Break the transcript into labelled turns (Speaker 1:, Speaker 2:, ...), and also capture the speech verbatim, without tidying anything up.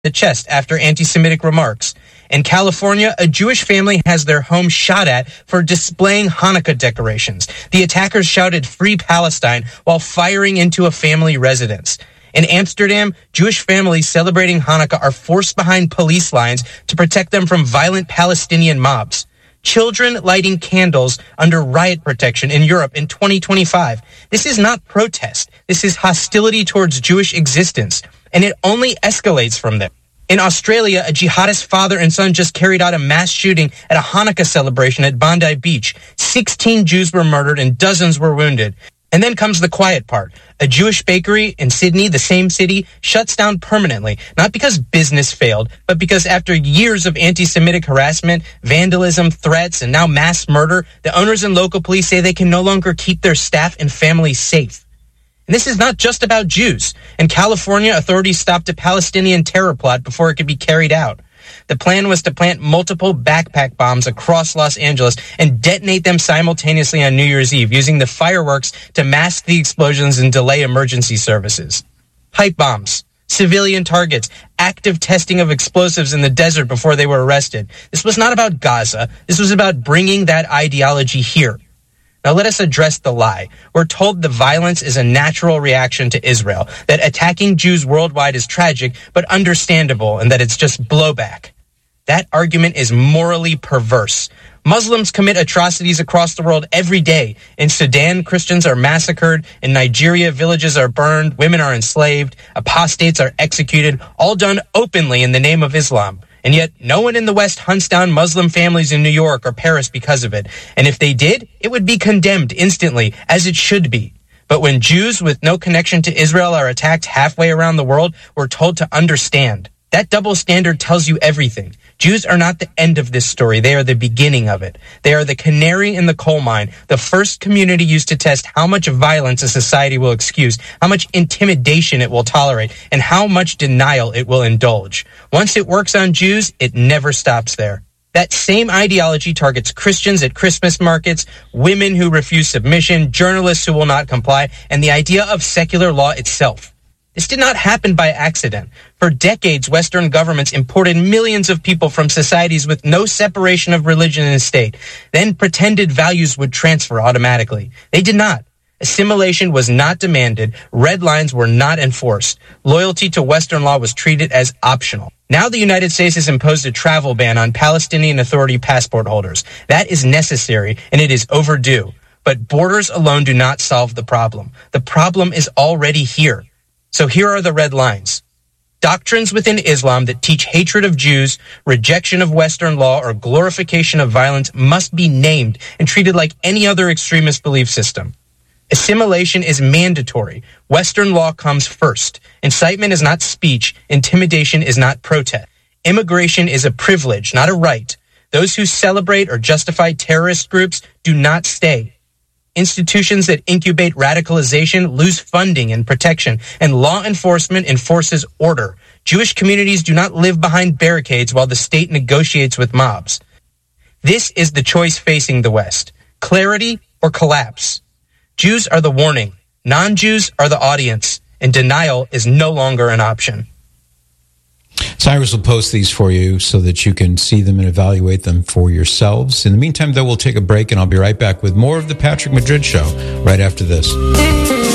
Speaker 1: the chest after anti-Semitic remarks. In California, a Jewish family has their home shot at for displaying Hanukkah decorations. The attackers shouted "Free Palestine" while firing into a family residence. In Amsterdam, Jewish families celebrating Hanukkah are forced behind police lines to protect them from violent Palestinian mobs. Children lighting candles under riot protection in Europe in twenty twenty-five. This is not protest. This is hostility towards Jewish existence, and it only escalates from there. In Australia, a jihadist father and son just carried out a mass shooting at a Hanukkah celebration at Bondi Beach. sixteen Jews were murdered and dozens were wounded. And then comes the quiet part. A Jewish bakery in Sydney, the same city, shuts down permanently, not because business failed, but because after years of anti-Semitic harassment, vandalism, threats, and now mass murder, the owners and local police say they can no longer keep their staff and families safe. And this is not just about Jews. In California, authorities stopped a Palestinian terror plot before it could be carried out. The plan was to plant multiple backpack bombs across Los Angeles and detonate them simultaneously on New Year's Eve, using the fireworks to mask the explosions and delay emergency services. Pipe bombs, civilian targets, active testing of explosives in the desert before they were arrested. This was not about Gaza. This was about bringing that ideology here. Now let us address the lie. We're told the violence is a natural reaction to Israel, that attacking Jews worldwide is tragic, but understandable, and that it's just blowback. That argument is morally perverse. Muslims commit atrocities across the world every day. In Sudan, Christians are massacred. In Nigeria, villages are burned. Women are enslaved. Apostates are executed, all done openly in the name of Islam. And yet, no one in the West hunts down Muslim families in New York or Paris because of it. And if they did, it would be condemned instantly, as it should be. But when Jews with no connection to Israel are attacked halfway around the world, we're told to understand. That double standard tells you everything. Jews are not the end of this story. They are the beginning of it. They are the canary in the coal mine, the first community used to test how much violence a society will excuse, how much intimidation it will tolerate, and how much denial it will indulge. Once it works on Jews, it never stops there. That same ideology targets Christians at Christmas markets, women who refuse submission, journalists who will not comply, and the idea of secular law itself. This did not happen by accident. For decades, Western governments imported millions of people from societies with no separation of religion and state, then pretended values would transfer automatically. They did not. Assimilation was not demanded. Red lines were not enforced. Loyalty to Western law was treated as optional. Now the United States has imposed a travel ban on Palestinian Authority passport holders. That is necessary, and it is overdue. But borders alone do not solve the problem. The problem is already here. So here are the red lines. Doctrines within Islam that teach hatred of Jews, rejection of Western law, or glorification of violence must be named and treated like any other extremist belief system. Assimilation is mandatory. Western law comes first. Incitement is not speech. Intimidation is not protest. Immigration is a privilege, not a right. Those who celebrate or justify terrorist groups do not stay. Institutions that incubate radicalization lose funding and protection, and law enforcement enforces order. Jewish communities do not live behind barricades while the state negotiates with mobs. This is the choice facing the West: clarity or collapse. Jews are the warning, non-Jews are the audience, and denial is no longer an option.
Speaker 2: Cyrus will post these for you so that you can see them and evaluate them for yourselves. In the meantime, though, we'll take a break, and I'll be right back with more of the Patrick Madrid Show right after this.